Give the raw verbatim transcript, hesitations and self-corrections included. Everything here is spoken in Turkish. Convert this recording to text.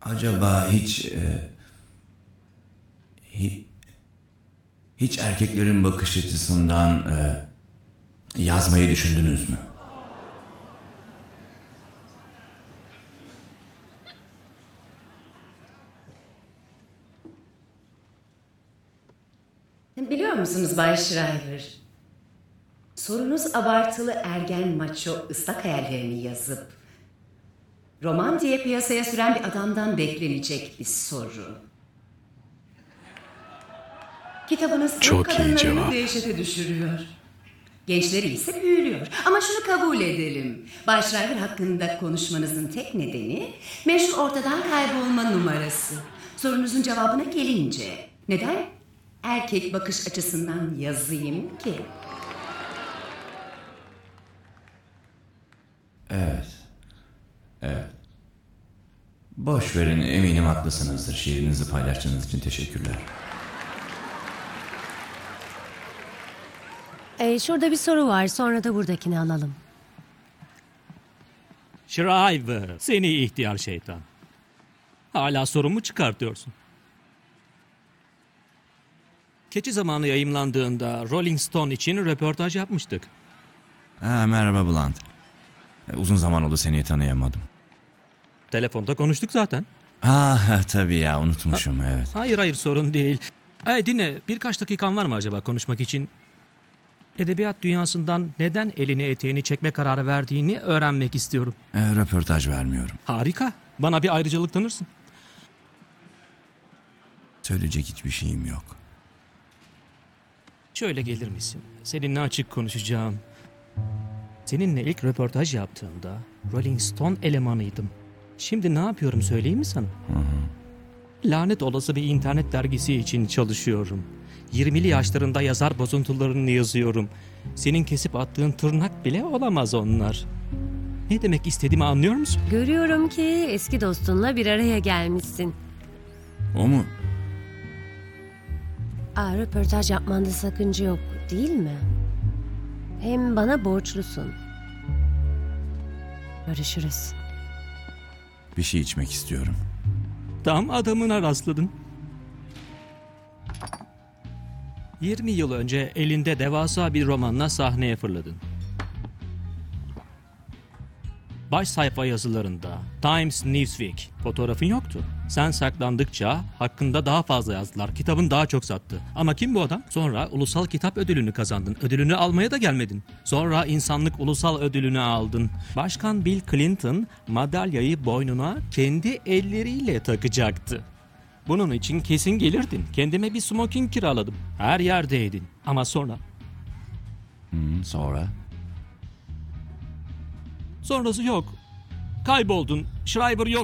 Acaba hiç, e, hi- hiç erkeklerin bakış açısından e, yazmayı düşündünüz mü? Biliyor musunuz Bay Schreiber? Sorunuz abartılı ergen maço ıslak hayallerini yazıp roman diye piyasaya süren bir adamdan beklenecek bir soru. Kitabınız Türk Çok iyi kadınlarını cevap. dehşete düşürüyor. Gençleri ise büyülüyor. Ama şunu kabul edelim. Bay Schreiber hakkında konuşmanızın tek nedeni meşhur ortadan kaybolma numarası. Sorunuzun cevabına gelince neden erkek bakış açısından yazayım ki? Evet. Evet. Boş verin, eminim haklısınızdır. Şiirinizi paylaştığınız için teşekkürler. Ee, şurada bir soru var. Sonra da buradakini alalım. Schreiber, seni ihtiyar şeytan. Hala sorumu çıkartıyorsun. Keçi Zamanı yayımlandığında Rolling Stone için röportaj yapmıştık. Ha, merhaba Blunt. E, Uzun zaman oldu, seni tanıyamadım. Telefonda konuştuk zaten. Ha tabii ya, unutmuşum, evet. Hayır hayır sorun değil. Hey, dinle, birkaç dakikan var mı acaba konuşmak için? Edebiyat dünyasından neden elini eteğini çekme kararı verdiğini öğrenmek istiyorum. E, röportaj vermiyorum. Harika. Bana bir ayrıcalık tanırsın. Söyleyecek hiçbir şeyim yok. Şöyle gelir misin? Seninle açık konuşacağım. Seninle ilk röportaj yaptığımda Rolling Stone elemanıydım. Şimdi ne yapıyorum söyleyeyim mi sana? Lanet olası bir internet dergisi için çalışıyorum. yirmili yaşlarında yazar bozuntularını yazıyorum. Senin kesip attığın tırnak bile olamaz onlar. Ne demek istediğimi anlıyor musun? Görüyorum ki eski dostunla bir araya gelmişsin. O mu? Aa, röportaj yapmanda sakınca yok, değil mi? Hem bana borçlusun. Görüşürüz. Bir şey içmek istiyorum. Tam adamına rastladın. yirmi yıl önce elinde devasa bir romanla sahneye fırladın. Baş sayfa yazılarında, Times Newsweek fotoğrafın yoktu. Sen saklandıkça hakkında daha fazla yazdılar. Kitabın daha çok sattı. Ama kim bu adam? Sonra ulusal kitap ödülünü kazandın. Ödülünü almaya da gelmedin. Sonra insanlık ulusal ödülünü aldın. Başkan Bill Clinton madalyayı boynuna kendi elleriyle takacaktı. Bunun için kesin gelirdin. Kendime bir smoking kiraladım. Her yerdeydin. Ama sonra... Hı, sonra? Sonrası yok. Kayboldun. Schreiber yok